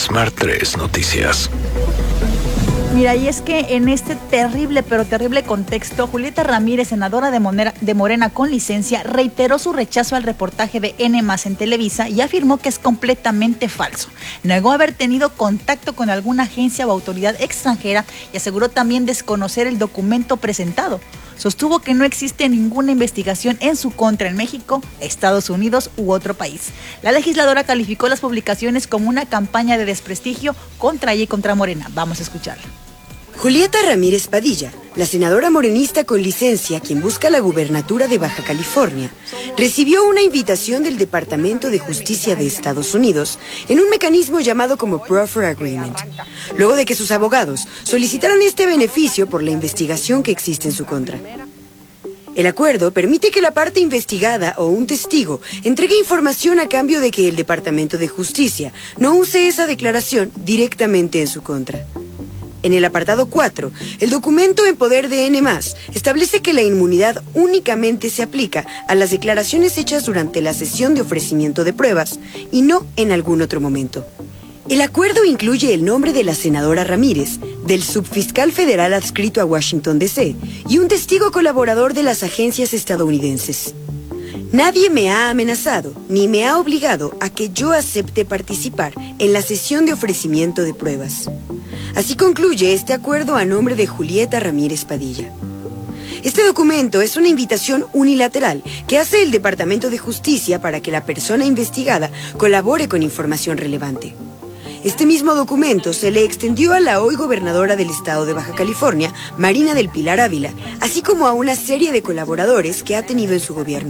Smart 3 Noticias. Mira, y es que en este terrible, pero terrible contexto, Julieta Ramírez, senadora de Morena con licencia, reiteró su rechazo al reportaje de N+ en Televisa y afirmó que es completamente falso. Negó haber tenido contacto con alguna agencia o autoridad extranjera y aseguró también desconocer el documento presentado. Sostuvo que no existe ninguna investigación en su contra en México, Estados Unidos u otro país. La legisladora calificó las publicaciones como una campaña de desprestigio contra ella y contra Morena. Vamos a escucharla. Julieta Ramírez Padilla, la senadora morenista con licencia, quien busca la gubernatura de Baja California, recibió una invitación del Departamento de Justicia de Estados Unidos en un mecanismo llamado como Proffer Agreement, luego de que sus abogados solicitaran este beneficio por la investigación que existe en su contra. El acuerdo permite que la parte investigada o un testigo entregue información a cambio de que el Departamento de Justicia no use esa declaración directamente en su contra. En el apartado 4, el documento en poder de N+ establece que la inmunidad únicamente se aplica a las declaraciones hechas durante la sesión de ofrecimiento de pruebas y no en algún otro momento. El acuerdo incluye el nombre de la senadora Ramírez, del subfiscal federal adscrito a Washington, D.C. y un testigo colaborador de las agencias estadounidenses. Nadie me ha amenazado ni me ha obligado a que yo acepte participar en la sesión de ofrecimiento de pruebas. Así concluye este acuerdo a nombre de Julieta Ramírez Padilla. Este documento es una invitación unilateral que hace el Departamento de Justicia para que la persona investigada colabore con información relevante. Este mismo documento se le extendió a la hoy gobernadora del estado de Baja California, Marina del Pilar Ávila, así como a una serie de colaboradores que ha tenido en su gobierno.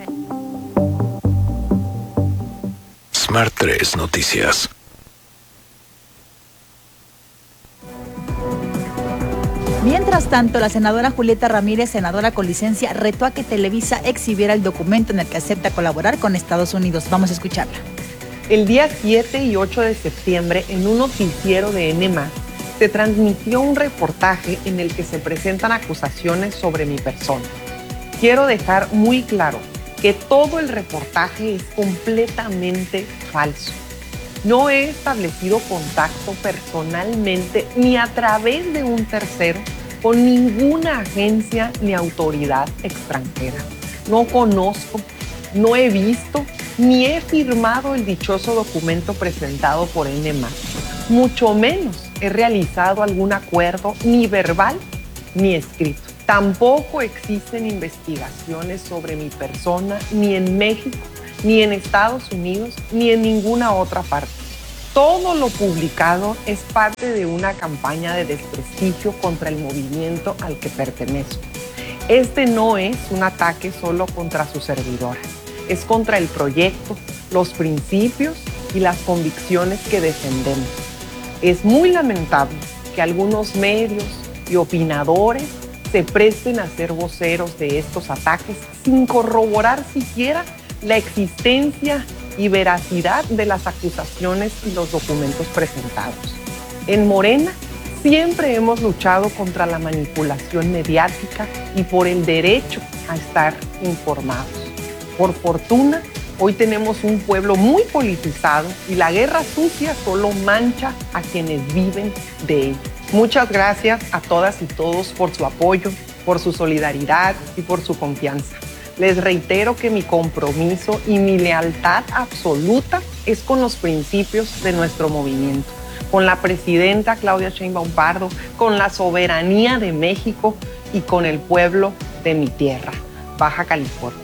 Smart 3 Noticias. Mientras tanto, la senadora Julieta Ramírez, senadora con licencia, retó a que Televisa exhibiera el documento en el que acepta colaborar con Estados Unidos. Vamos a escucharla. El día 7 y 8 de septiembre, en un noticiero de N+, se transmitió un reportaje en el que se presentan acusaciones sobre mi persona. Quiero dejar muy claro que todo el reportaje es completamente falso. No he establecido contacto personalmente ni a través de un tercero con ninguna agencia ni autoridad extranjera. No conozco, no he visto ni he firmado el dichoso documento presentado por N+. Mucho menos he realizado algún acuerdo ni verbal ni escrito. Tampoco existen investigaciones sobre mi persona ni en México, ni en Estados Unidos, ni en ninguna otra parte. Todo lo publicado es parte de una campaña de desprestigio contra el movimiento al que pertenezco. Este no es un ataque solo contra su servidora, es contra el proyecto, los principios y las convicciones que defendemos. Es muy lamentable que algunos medios y opinadores se presten a ser voceros de estos ataques sin corroborar siquiera la existencia y veracidad de las acusaciones y los documentos presentados. En Morena siempre hemos luchado contra la manipulación mediática y por el derecho a estar informados. Por fortuna, hoy tenemos un pueblo muy politizado y la guerra sucia solo mancha a quienes viven de ella. Muchas gracias a todas y todos por su apoyo, por su solidaridad y por su confianza. Les reitero que mi compromiso y mi lealtad absoluta es con los principios de nuestro movimiento, con la presidenta Claudia Sheinbaum Pardo, con la soberanía de México y con el pueblo de mi tierra, Baja California.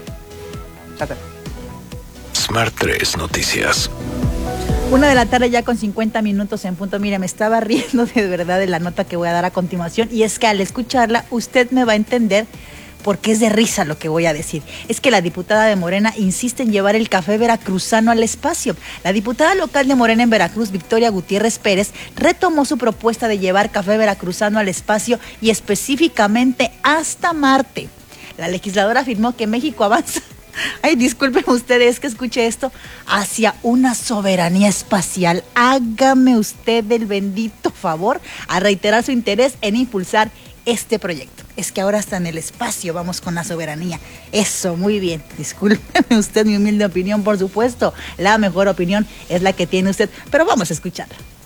Smart 3 Noticias. 1:00 p.m. ya con 50 minutos en punto. Mira, me estaba riendo de verdad de la nota que voy a dar a continuación y es que al escucharla usted me va a entender porque es de risa lo que voy a decir. Es que la diputada de Morena insiste en llevar el café veracruzano al espacio. La diputada local de Morena en Veracruz, Victoria Gutiérrez Pérez, retomó su propuesta de llevar café veracruzano al espacio y específicamente hasta Marte. La legisladora afirmó que México avanza, ay, disculpen ustedes que escuche esto, hacia una soberanía espacial. Hágame usted el bendito favor a reiterar su interés en impulsar este proyecto. Es que ahora hasta en el espacio vamos con la soberanía. Eso, muy bien. Discúlpeme usted mi humilde opinión, por supuesto. La mejor opinión es la que tiene usted, pero vamos a escucharla.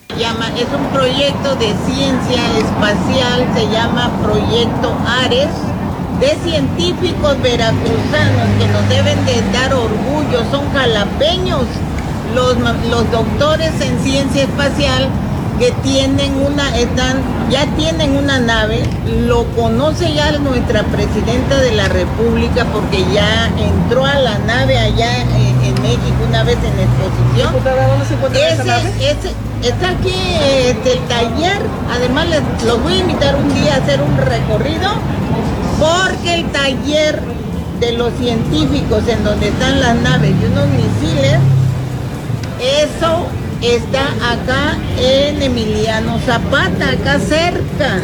Es un proyecto de ciencia espacial, se llama Proyecto Ares, de científicos veracruzanos que nos deben de dar orgullo, son jalapeños, los doctores en ciencia espacial que ya tienen una nave, lo conoce ya nuestra presidenta de la República porque ya entró a la nave allá en México una vez en exposición. ¿Dónde se encuentra esa nave? Está aquí el taller, además los voy a invitar un día a hacer un recorrido porque el taller de los científicos en donde están las naves y unos misiles, eso está acá en Emiliano Zapata, acá cerca.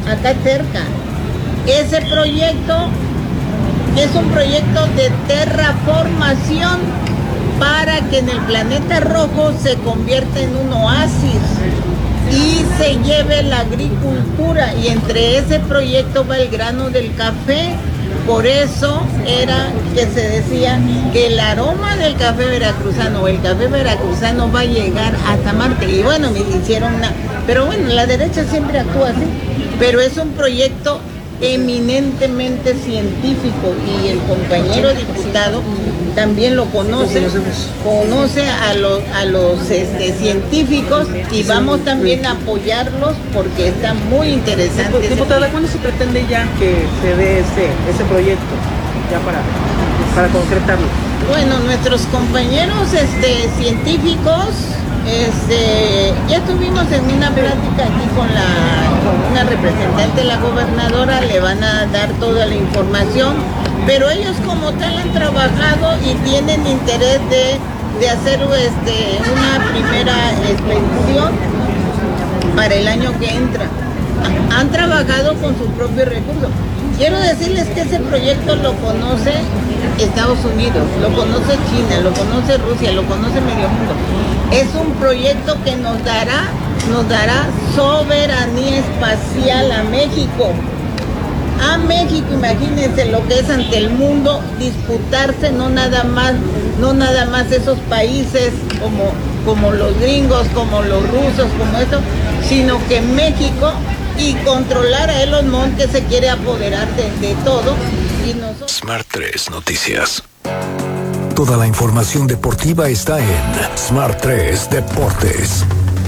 Ese proyecto es un proyecto de terraformación para que en el planeta rojo se convierta en un oasis y se lleve la agricultura, y entre ese proyecto va el grano del café. Por eso era que se decía que el aroma del café veracruzano o el café veracruzano va a llegar hasta Marte. Y bueno, me hicieron pero bueno, la derecha siempre actúa así. Pero es un proyecto eminentemente científico y el compañero diputado también lo conoce a los científicos, y vamos también a apoyarlos porque está muy interesante. Diputada, ¿cuándo se pretende ya que se dé ese proyecto ya para concretarlo? Bueno, nuestros compañeros científicos ya estuvimos en una plática aquí con una representante de la gobernadora, le van a dar toda la información, pero ellos como tal han trabajado y tienen interés de hacer una primera expedición para el año que entra. Han trabajado con sus propios recursos. Quiero decirles que ese proyecto lo conoce Estados Unidos, lo conoce China, lo conoce Rusia, lo conoce medio mundo. Es un proyecto que nos dará soberanía espacial a México. A México, imagínense lo que es ante el mundo disputarse, no nada más esos países como los gringos, como los rusos, como eso, sino que México, y controlar a Elon Musk, que se quiere apoderar de todo. Y nosotros... Smart 3 Noticias. Toda la información deportiva está en Smart 3 Deportes.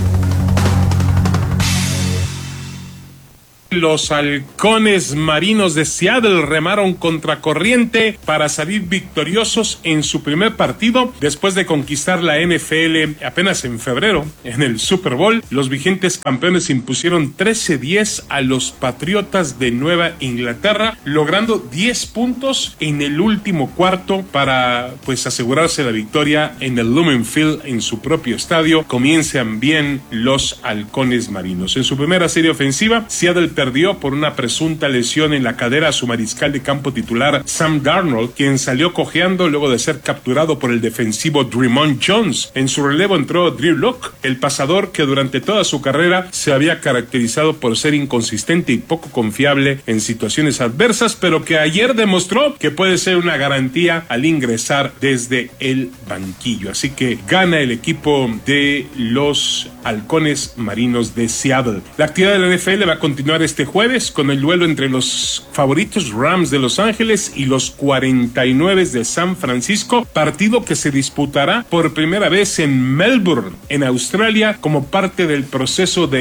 Los halcones marinos de Seattle remaron contracorriente para salir victoriosos en su primer partido después de conquistar la NFL apenas en febrero. En el Super Bowl, los vigentes campeones impusieron 13-10 a los Patriotas de Nueva Inglaterra, logrando 10 puntos en el último cuarto para asegurarse la victoria en el Lumen Field en su propio estadio. Comienzan bien los halcones marinos. En su primera serie ofensiva, Seattle perdió por una presunta lesión en la cadera a su mariscal de campo titular Sam Darnold, quien salió cojeando luego de ser capturado por el defensivo Dre'Mont Jones. En su relevo entró Drew Lock, el pasador que durante toda su carrera se había caracterizado por ser inconsistente y poco confiable en situaciones adversas, pero que ayer demostró que puede ser una garantía al ingresar desde el banquillo. Así que gana el equipo de los halcones marinos de Seattle. La actividad de la NFL va a continuar este jueves con el duelo entre los favoritos Rams de Los Ángeles y los 49 de San Francisco, partido que se disputará por primera vez en Melbourne, en Australia, como parte del proceso de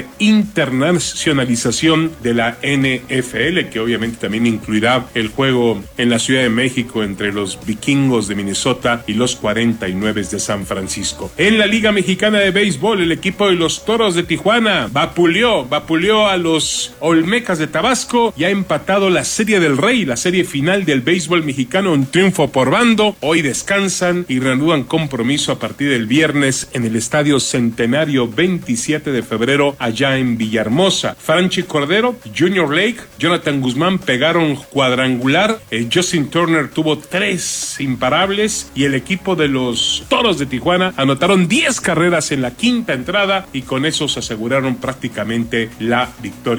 internacionalización de la NFL, que obviamente también incluirá el juego en la Ciudad de México entre los Vikingos de Minnesota y los 49 de San Francisco. En la Liga Mexicana de Béisbol, el equipo de los Toros de Tijuana vapuleó a los Olmecas de Tabasco y ha empatado la Serie del Rey, la serie final del béisbol mexicano, un triunfo por bando. Hoy descansan y reanudan compromiso a partir del viernes en el Estadio Centenario 27 de febrero allá en Villahermosa. Franchi Cordero, Junior Lake, Jonathan Guzmán pegaron cuadrangular, Justin Turner tuvo 3 imparables y el equipo de los Toros de Tijuana anotaron 10 carreras en la quinta entrada y con eso se aseguraron prácticamente la victoria de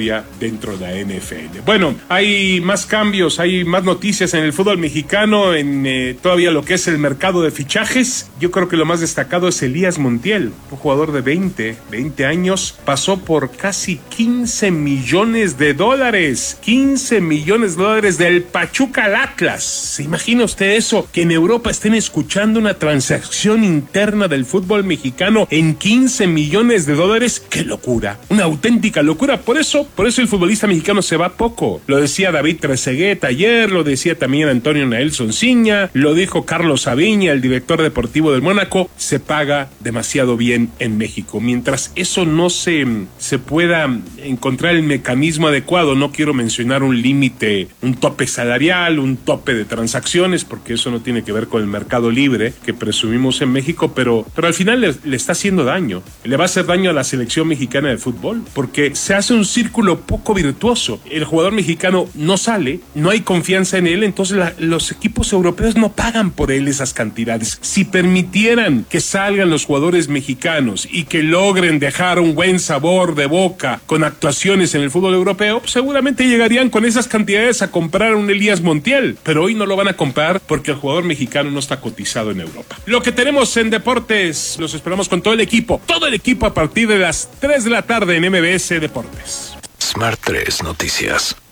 dentro de la NFL. Bueno, hay más cambios, hay más noticias en el fútbol mexicano, en todavía lo que es el mercado de fichajes. Yo creo que lo más destacado es Elías Montiel, un jugador de 20 años, pasó por casi 15 millones de dólares. 15 millones de dólares del Pachuca al Atlas. ¿Se imagina usted eso? Que en Europa estén escuchando una transacción interna del fútbol mexicano en 15 millones de dólares. ¡Qué locura! Una auténtica locura. Por eso el futbolista mexicano se va poco. Lo decía David Trezeguet ayer, lo decía también Antonio Naelson Ciña, lo dijo Carlos Sabiña, el director deportivo del Mónaco. Se paga demasiado bien en México. Mientras eso no se pueda encontrar el mecanismo adecuado, no quiero mencionar un límite, un tope salarial, un tope de transacciones, porque eso no tiene que ver con el mercado libre que presumimos en México, pero al final le está haciendo daño. Le va a hacer daño a la selección mexicana de fútbol, porque se hace un círculo poco virtuoso. El jugador mexicano no sale, no hay confianza en él, entonces los equipos europeos no pagan por él esas cantidades. Si permitieran que salgan los jugadores mexicanos y que logren dejar un buen sabor de boca con actuaciones en el fútbol europeo, pues seguramente llegarían con esas cantidades a comprar a un Elías Montiel, pero hoy no lo van a comprar porque el jugador mexicano no está cotizado en Europa. Lo que tenemos en deportes, los esperamos con todo el equipo a partir de las 3 de la tarde en MBS Deportes. Smart 3 Noticias.